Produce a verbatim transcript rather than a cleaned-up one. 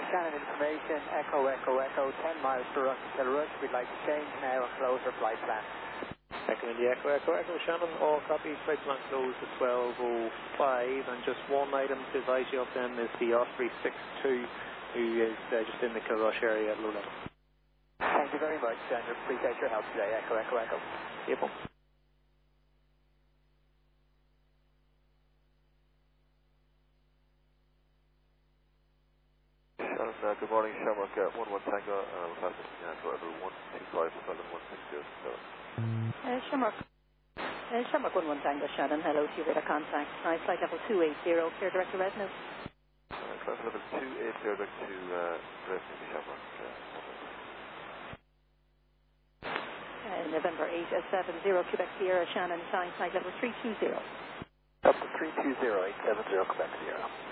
Shannon information, Echo, Echo, Echo, ten miles to Rush, Rush. We'd like to change now and close our flight plan. Echo India, Echo, Echo, Echo, Shannon, all copy, flight plan closed at twelve oh five, and just one item to advise you of them is the Osprey six two, who is uh, just in the Kilrush area at low level. Thank you very much, and appreciate your help today, Echo, Echo, Echo. Yep. Shannon, uh, good morning, Shamrock uh, one one Tango, uh, we're passing uh, to level one two five, one six zero seven. Uh, Shamrock. Uh, Shamrock one one Tango, Shannon, hello to you, radar contact. Nice, flight level two eighty, clear direct to Resonance. Uh, flight level two eighty, direct to uh, Resonance, Shamrock. Uh, uh, November eight seven zero, Quebec Sierra, Shannon, time, flight level three two zero. Up to three two zero, eight seven zero, Quebec Sierra.